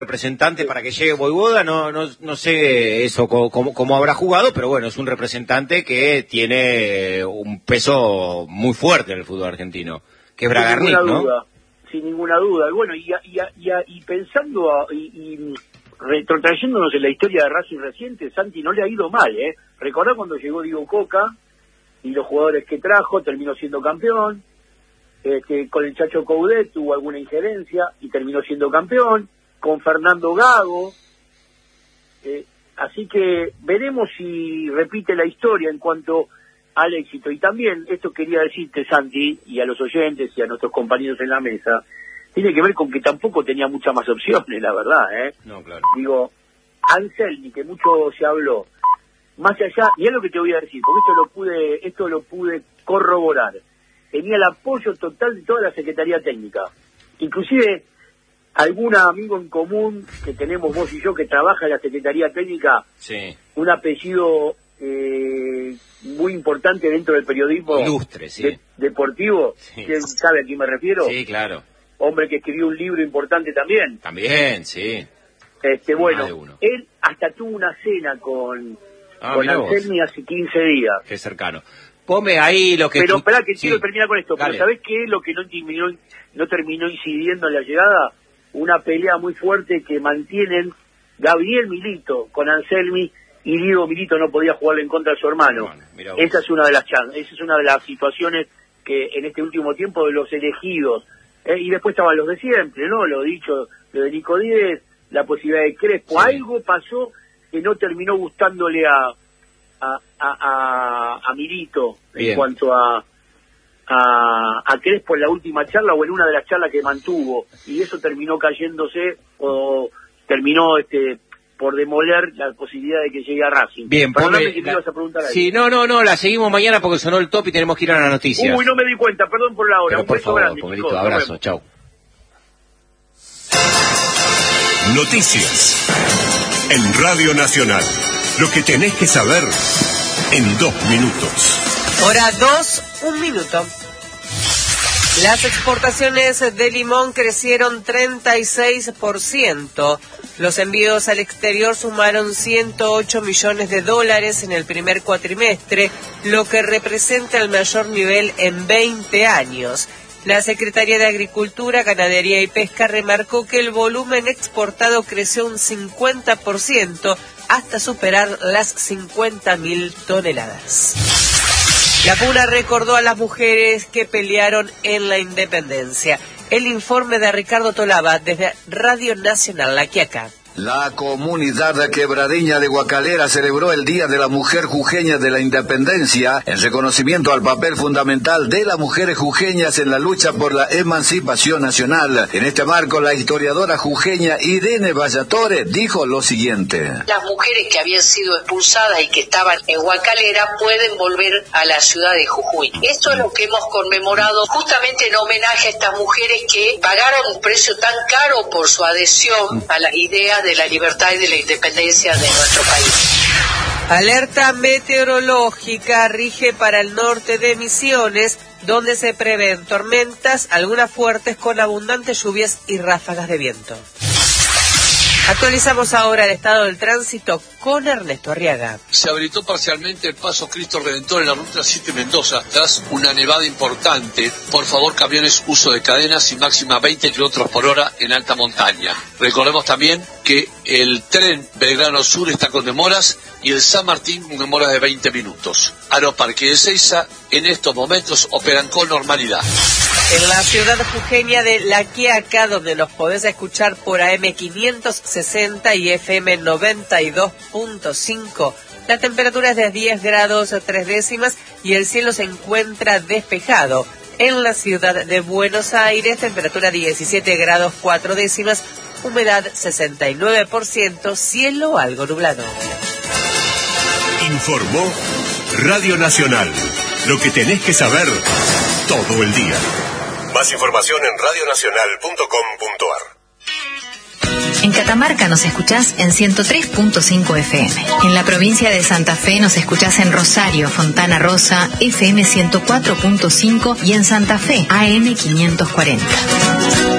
representante para que llegue Vojvoda, no sé eso cómo habrá jugado, pero bueno, es un representante que tiene un peso muy fuerte en el fútbol argentino, que es Bragarnik, ¿no? Sin ninguna duda. Y bueno, y pensando y retrotrayéndonos en la historia de Racing reciente, Santi no le ha ido mal, ¿eh? Recordá cuando llegó Diego Coca y los jugadores que trajo, terminó siendo campeón. Con el Chacho Coudet tuvo alguna injerencia y terminó siendo campeón. Con Fernando Gago, así que veremos si repite la historia en cuanto al éxito. Y también, esto quería decirte, Santi, y a los oyentes y a nuestros compañeros en la mesa, tiene que ver con que tampoco tenía muchas más opciones, la verdad, ¿eh? No, claro. Digo, Anselmi, que mucho se habló, más allá, y es lo que te voy a decir, porque esto lo pude corroborar, tenía el apoyo total de toda la Secretaría Técnica, inclusive algún amigo en común que tenemos vos y yo que trabaja en la Secretaría Técnica, sí, un apellido muy importante dentro del periodismo ilustre, sí, deportivo, sí. ¿Quién sabe a quién me refiero? Sí, claro. Hombre que escribió un libro importante también. También, sí. Bueno, él hasta tuvo una cena con Anselmi hace 15 días. Qué cercano. Ponme ahí lo que... Pero esperá que sí, quiero terminar con esto. Dale. Pero ¿sabés qué es lo que no terminó incidiendo en la llegada? Una pelea muy fuerte que mantienen Gabriel Milito con Anselmi, y Diego Milito no podía jugarle en contra de su hermano. Esa es una de las situaciones que en este último tiempo de los elegidos, y después estaban los de siempre, ¿no? Lo dicho, lo de Nico Díez, la posibilidad de Crespo, sí. Algo pasó que no terminó gustándole a Milito. Bien. En cuanto a Crespo en la última charla o en una de las charlas que mantuvo, y eso terminó cayéndose o terminó por demoler la posibilidad de que llegue a Racing. Bien, perdóname que te ibas a preguntar ahí. Sí, no, la seguimos mañana porque sonó el top y tenemos que ir a las noticias. Uy, no me di cuenta, perdón por la hora. Pero un por beso favor, grande, Pomerito, chicos. abrazo, chau. Noticias en Radio Nacional. Lo que tenés que saber en 2 minutos. Hora 2, 1 minuto. Las exportaciones de limón crecieron 36%. Los envíos al exterior sumaron $108 millones en el primer cuatrimestre, lo que representa el mayor nivel en 20 años. La Secretaría de Agricultura, Ganadería y Pesca remarcó que el volumen exportado creció un 50% hasta superar las 50.000 toneladas. La Puna recordó a las mujeres que pelearon en la independencia. El informe de Ricardo Tolaba desde Radio Nacional La Quiaca. La comunidad quebradeña de Guacalera celebró el Día de la Mujer Jujeña de la Independencia en reconocimiento al papel fundamental de las mujeres jujeñas en la lucha por la emancipación nacional. En este marco, la historiadora jujeña Irene Vallatore dijo lo siguiente. Las mujeres que habían sido expulsadas y que estaban en Guacalera pueden volver a la ciudad de Jujuy. Esto es lo que hemos conmemorado justamente en homenaje a estas mujeres que pagaron un precio tan caro por su adhesión a las ideas de la libertad y de la independencia de nuestro país. Alerta meteorológica rige para el norte de Misiones, donde se prevén tormentas, algunas fuertes con abundantes lluvias y ráfagas de viento. Actualizamos ahora el estado del tránsito con Ernesto Arriaga. Se habilitó parcialmente el paso Cristo Redentor en la ruta 7 Mendoza tras una nevada importante. Por favor, camiones, uso de cadenas y máxima 20 km por hora en alta montaña. Recordemos también que el tren Belgrano Sur está con demoras y el San Martín con demoras de 20 minutos. Aeroparque de Ezeiza en estos momentos operan con normalidad. En la ciudad jujeña de La Quiaca, donde nos podés escuchar por AM 560 y FM 92.5, la temperatura es de 10 grados 3 décimas y el cielo se encuentra despejado. En la ciudad de Buenos Aires, temperatura 17 grados 4 décimas, humedad 69%, cielo algo nublado. Informó Radio Nacional. Lo que tenés que saber todo el día. Más información en radionacional.com.ar. En Catamarca nos escuchás en 103.5 FM. En la provincia de Santa Fe nos escuchás en Rosario, Fontana Rosa, FM 104.5 y en Santa Fe, AM 540.